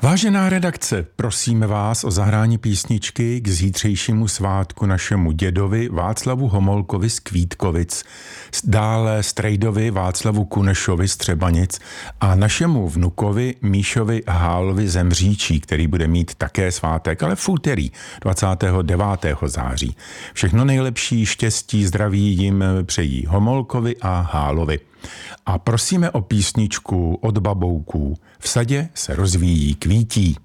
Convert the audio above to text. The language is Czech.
Vážená redakce, prosíme vás o zahrání písničky k zítřejšímu svátku našemu dědovi Václavu Homolkovi z Kvítkovic, dále strejdovi Václavu Kunešovi z Třebanic a našemu vnukovi Míšovi Hálovi ze Mříčí, který bude mít také svátek, ale v úterý 29. září. Všechno nejlepší, štěstí, zdraví jim přejí Homolkovi a Hálovi. A prosíme o písničku od Babouků. V sadě se rozvíjí kvítí.